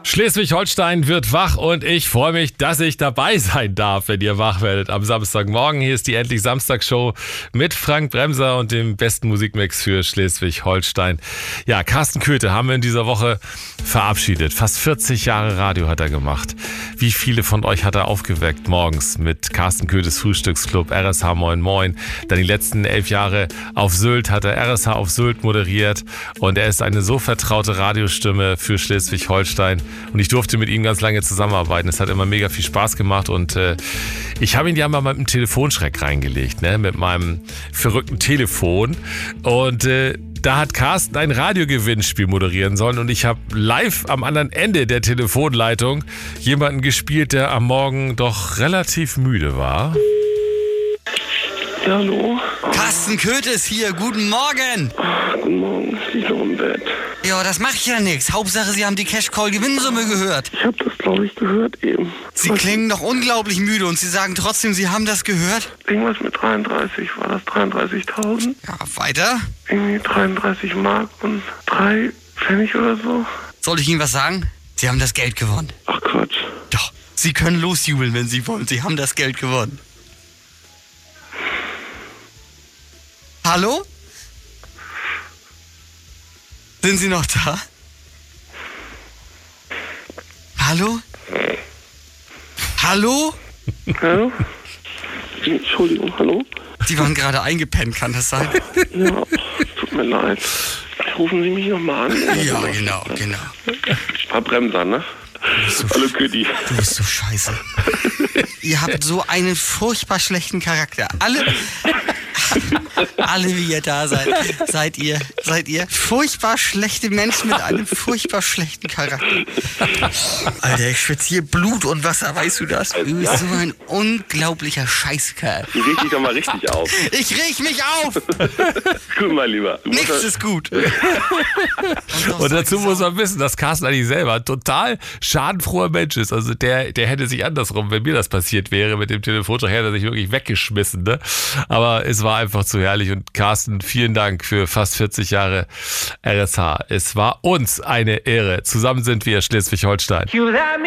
Schleswig-Holstein wird wach und ich freue mich, dass ich dabei sein darf, wenn ihr wach werdet am Samstagmorgen. Hier ist die Endlich Samstag-Show mit Frank Bremser und dem besten Musikmix für Schleswig-Holstein. Ja, Carsten Köthe haben wir in dieser Woche verabschiedet. Fast 40 Jahre Radio hat er gemacht. Wie viele von euch hat er aufgeweckt morgens mit Carsten Köthes Frühstücksclub, RSH Moin Moin. Dann die letzten 11 Jahre auf Sylt hat er RSH auf Sylt moderiert und er ist eine so vertraute Radiostimme für Schleswig-Holstein. Und ich durfte mit ihm ganz lange zusammenarbeiten. Es hat immer mega viel Spaß gemacht und ich habe ihn ja mal mit einem Telefonschreck reingelegt, ne? Mit meinem verrückten Telefon. Und da hat Carsten ein Radiogewinnspiel moderieren sollen und ich habe live am anderen Ende der Telefonleitung jemanden gespielt, der am Morgen doch relativ müde war. Ja, hallo? Carsten Köthe ist hier, guten Morgen! Guten Morgen, ich liege noch im Bett. Ja, das macht ja nichts. Hauptsache, Sie haben die Cash-Call-Gewinnsumme gehört. Ich habe das, glaube ich, gehört eben. Sie klingen doch unglaublich müde und Sie sagen trotzdem, Sie haben das gehört? Irgendwas mit 33, war das 33.000? Ja, weiter? Irgendwie 33 Mark und 3 Pfennig oder so. Soll ich Ihnen was sagen? Sie haben das Geld gewonnen. Ach Quatsch. Doch, Sie können losjubeln, wenn Sie wollen. Sie haben das Geld gewonnen. Hallo? Sind Sie noch da? Hallo? Hallo? Hallo? Entschuldigung, hallo? Sie waren gerade eingepennt, kann das sein? Ja, tut mir leid. Rufen Sie mich nochmal an. Ja, genau. Ich war Bremser, ne? Hallo Ködi. Du bist so scheiße. Ihr habt so einen furchtbar schlechten Charakter. Alle wie ihr da seid, seid ihr furchtbar schlechte Menschen mit einem furchtbar schlechten Charakter. Alter, ich schwitze hier Blut und Wasser, weißt du das? Du bist so ein unglaublicher Scheißkerl. Du regst dich doch mal richtig auf. Ich reg mich auf! Gut, mein Lieber. Nichts ist gut. Und dazu muss man wissen, dass Carsten eigentlich selber ein total schadenfroher Mensch ist. Also der hätte sich andersrum, wenn mir das passiert wäre mit dem Telefonschreck, hätte er sich wirklich weggeschmissen. Ne? Aber es war einfach zu herrlich. Und Carsten, vielen Dank für fast 40 Jahre RSH. Es war uns eine Ehre. Zusammen sind wir Schleswig-Holstein.